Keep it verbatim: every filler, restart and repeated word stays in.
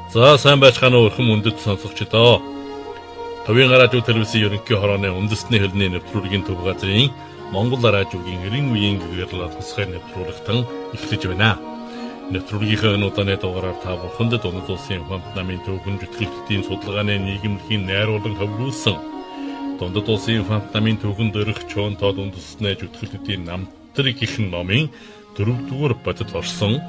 За сайн байцгаана уу өрхөн үндэт сонсогчдоо. Төвийн радио телевизийн ерөнхий хорооны үндэсний хэлний нэвтрүүлгийн төв газрын Монгол радиогийн эрийн үеийн гэрэл тусгай нэвтрүүлэгтэн эхлэж байна. Нэвтрүүлгийнхээ өнөөдрийн дугаараар та бүхэнд Дунд улсын хамт намын төвхөн зүтгэлтийн судалгааны нийгэмлэгийн найруулан хөвгүүлсэн Дунд улсын хамт намын төвхөн дөрөх чоон тоод үндэснээ зүтгэлтийн намтрыг гэх номын дөрөвдүгээр бодит орсон